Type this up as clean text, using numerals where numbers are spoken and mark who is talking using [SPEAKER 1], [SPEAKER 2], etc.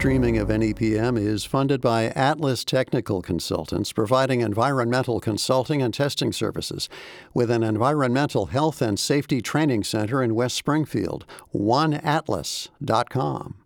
[SPEAKER 1] streaming of NEPM is funded by Atlas Technical Consultants, providing environmental consulting and testing services with an environmental health and safety training center in West Springfield. OneAtlas.com.